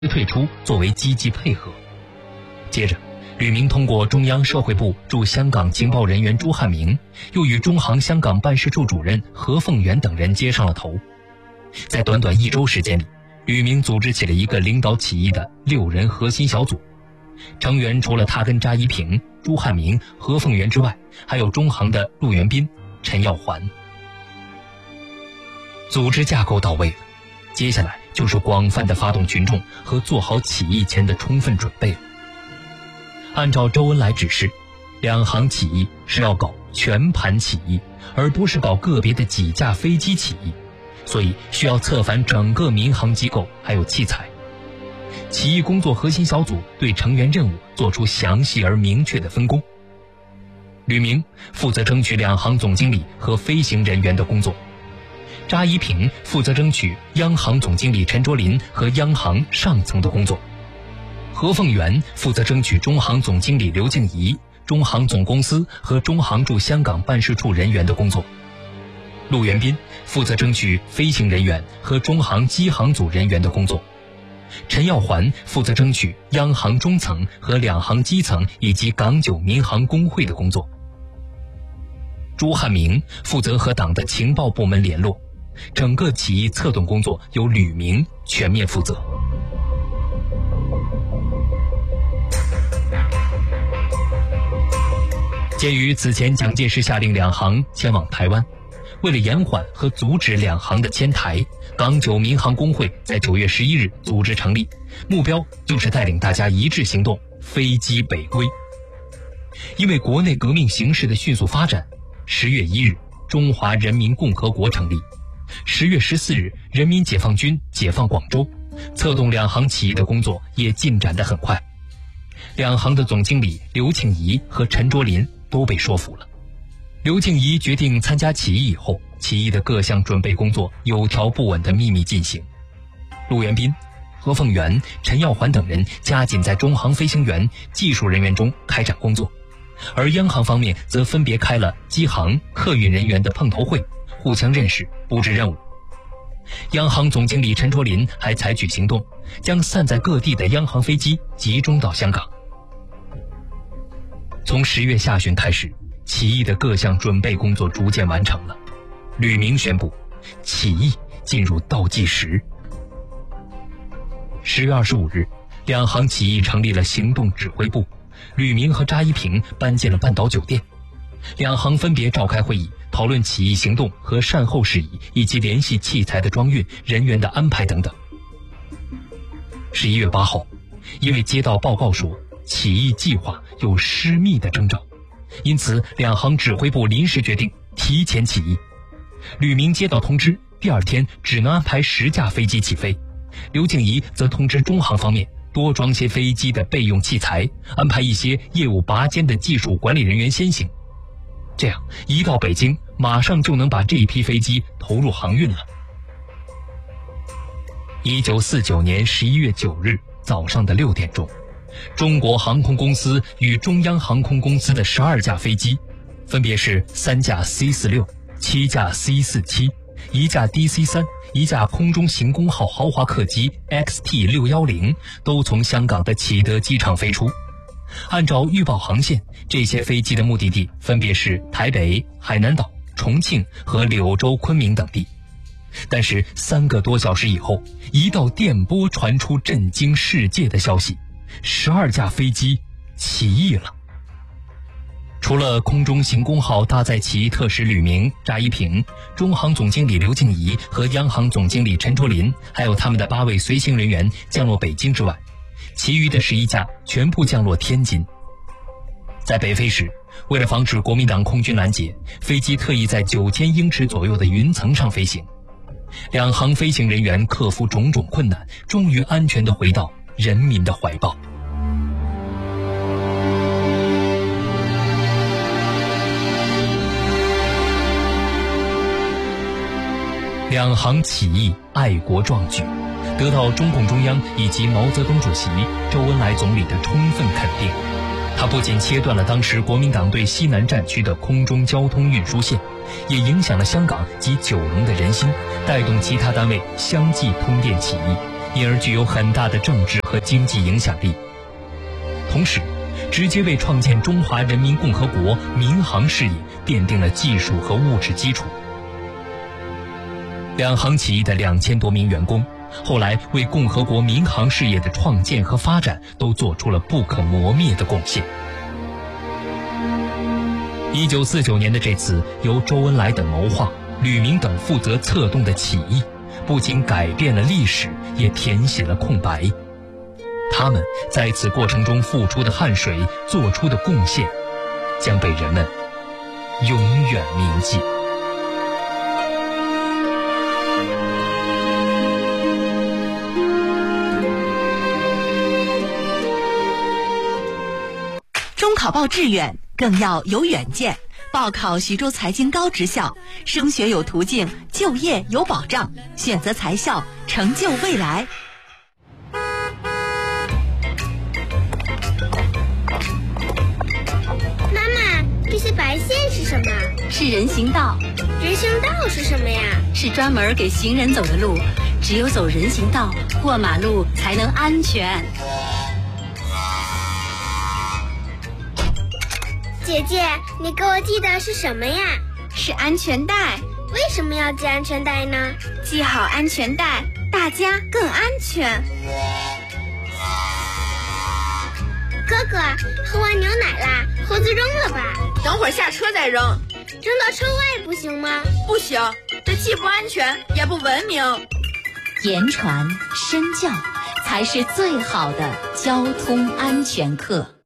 退出作为积极配合。接着，吕明通过中央社会部驻香港情报人员朱汉明，又与中航香港办事处主任何凤元等人接上了头。在短短1周时间里，吕明组织起了一个领导起义的6人核心小组，成员除了他跟查一平、朱汉明、何凤元之外，还有中航的陆元斌、陈耀环。组织架构到位了，接下来就是广泛的发动群众和做好起义前的充分准备了。按照周恩来指示，两航起义是要搞全盘起义，而不是搞个别的几架飞机起义，所以需要策反整个民航机构还有器材。起义工作核心小组对成员任务做出详细而明确的分工。吕明负责争取两航总经理和飞行人员的工作，查一平负责争取央航总经理陈卓林和央航上层的工作，何凤元负责争取中航总经理刘静怡、中航总公司和中航驻香港办事处人员的工作，陆元斌负责争取飞行人员和中航机航组人员的工作，陈耀环负责争取央航中层和两航基层以及港九民航工会的工作，朱汉明负责和党的情报部门联络，整个起义策动工作由吕明全面负责。鉴于此前蒋介石下令两航前往台湾，为了延缓和阻止两航的迁台，港九民航工会在9月11日组织成立，目标就是带领大家一致行动，飞机北归。因为国内革命形势的迅速发展，10月1日中华人民共和国成立，10月14日人民解放军解放广州，策动两航起义的工作也进展得很快。两航的总经理刘庆怡和陈卓林都被说服了。刘静怡决定参加起义以后，起义的各项准备工作有条不紊地秘密进行。陆元斌、何凤元、陈耀环等人加紧在中航飞行员、技术人员中开展工作，而央航方面则分别开了机航、客运人员的碰头会，互相认识，布置任务。央航总经理陈卓林还采取行动，将散在各地的央航飞机集中到香港。从10月下旬开始，起义的各项准备工作逐渐完成了。吕明宣布，起义进入倒计时。10月25日，两航起义成立了行动指挥部，吕明和查一平搬进了半岛酒店，两航分别召开会议，讨论起义行动和善后事宜，以及联系器材的装运、人员的安排等等。11月8号，因为接到报告说起义计划有失密的征兆，因此两航指挥部临时决定提前起义。吕明接到通知，第2天只能安排10架飞机起飞，刘静怡则通知中航方面多装些飞机的备用器材，安排一些业务拔尖的技术管理人员先行。这样一到北京，马上就能把这一批飞机投入航运了。1949年11月9日早上的6点钟，中国航空公司与中央航空公司的12架飞机，分别是3架 C46、7架 C47、1架 DC3、1架空中行宫号豪华客机 XT610，都从香港的启德机场飞出。按照预报航线，这些飞机的目的地分别是台北、海南岛、重庆和柳州、昆明等地。但是3个多小时以后，一道电波传出震惊世界的消息：12架飞机起义了。除了空中行宫号搭载起义特使吕明、查一平，中航总经理刘静怡和央航总经理陈卓林，还有他们的8位随行人员降落北京之外，其余的11架全部降落天津。在北飞时，为了防止国民党空军拦截，飞机特意在9000英尺左右的云层上飞行。两航飞行人员克服种种困难，终于安全地回到人民的怀抱。两航起义爱国壮举，得到中共中央以及毛泽东主席、周恩来总理的充分肯定。它不仅切断了当时国民党对西南战区的空中交通运输线，也影响了香港及九龙的人心，带动其他单位相继通电起义， 因而具有很大的政治和经济影响力，同时直接为创建中华人民共和国民航事业奠定了技术和物质基础。两航起义的2000多名员工，后来为共和国民航事业的创建和发展都做出了不可磨灭的贡献。1949年的这次由周恩来等谋划、吕明等负责策动的起义，不仅改变了历史，也填写了空白。他们在此过程中付出的汗水、做出的贡献，将被人们永远铭记。 中考报志愿更要有远见，报考徐州财经高职校，升学有途径，就业有保障，选择财校，成就未来。 妈妈，这些白线是什么？ 是人行道。 人行道是什么呀？ 是专门给行人走的路，只有走人行道，过马路才能安全。 姐姐，你给我系的是什么呀？ 是安全带。 为什么要系安全带呢？ 系好安全带，大家更安全。 哥哥，喝完牛奶啦，盒子扔了吧。 等会儿下车再扔。 扔到车外不行吗？ 不行，这既不安全也不文明。 言传身教才是最好的交通安全课。